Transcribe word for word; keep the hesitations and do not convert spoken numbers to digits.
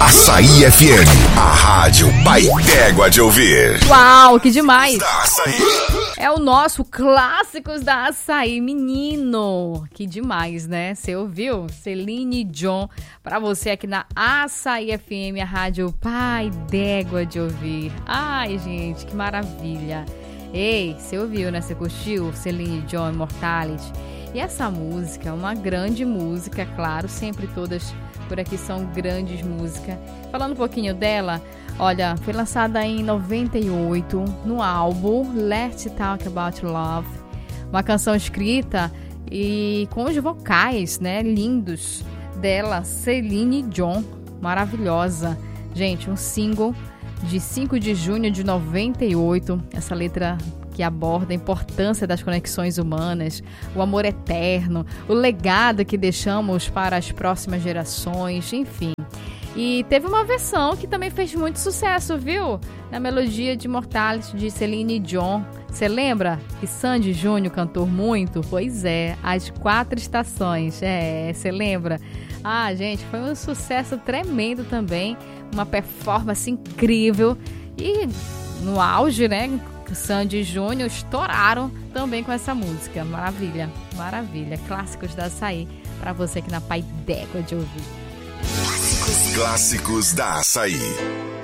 Açaí F M, a rádio pai d'égua de ouvir. Uau, que demais! Da Açaí. É o nosso Clássicos da Açaí, menino. Que demais, né? Você ouviu? Celine Dion, pra você aqui na Açaí F M, a rádio pai d'égua de ouvir. Ai, gente, que maravilha. Ei, você ouviu, né? Você curtiu? Celine Dion, Immortality. E essa música é uma grande música, claro, sempre todas por aqui são grandes músicas. Falando um pouquinho dela, olha, foi lançada em noventa e oito no álbum Let's Talk About Love, uma canção escrita e com os vocais, né, lindos dela, Celine Dion, maravilhosa. Gente, um single de cinco de junho de noventa e oito, essa letra que aborda a importância das conexões humanas, o amor eterno, o legado que deixamos para as próximas gerações, enfim. E teve uma versão que também fez muito sucesso, viu? Na melodia de Immortality de Celine Dion. Você lembra que Sandy Júnior cantou muito? Pois é, As Quatro Estações. É, você lembra? Ah, gente, foi um sucesso tremendo também, uma performance incrível e no auge, né? Sandy Júnior estouraram também com essa música. Maravilha, maravilha. Clássicos da Açaí, pra você aqui na pai d'égua de ouvir. Clássicos da Açaí.